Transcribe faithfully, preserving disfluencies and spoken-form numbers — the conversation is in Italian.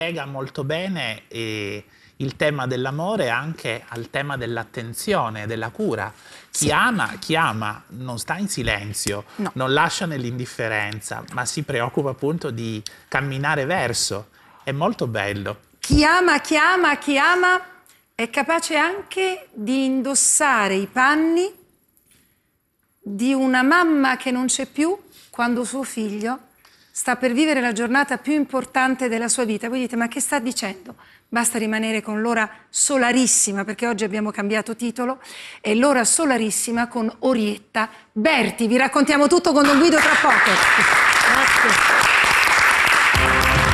Spiega molto bene eh, il tema dell'amore anche al tema dell'attenzione, della cura. Chi Sì. ama, chi ama non sta in silenzio, No. non lascia nell'indifferenza, ma si preoccupa appunto di camminare verso. È molto bello. Chi ama, chi ama, chi ama è capace anche di indossare i panni di una mamma che non c'è più quando suo figlio sta per vivere la giornata più importante della sua vita. Voi dite, ma che sta dicendo? Basta rimanere con l'ora solarissima, perché oggi abbiamo cambiato titolo, è l'ora solarissima con Orietta Berti. Vi raccontiamo tutto con Don Guido tra poco.